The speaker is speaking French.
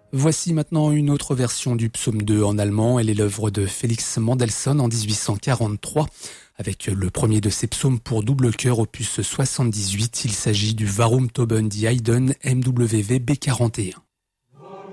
Voici maintenant une autre version du psaume 2 en allemand. Elle est l'œuvre de Félix Mendelssohn en 1843. Avec le premier de ses psaumes pour double chœur, opus 78, il s'agit du Warum toben die Heiden MWV B41.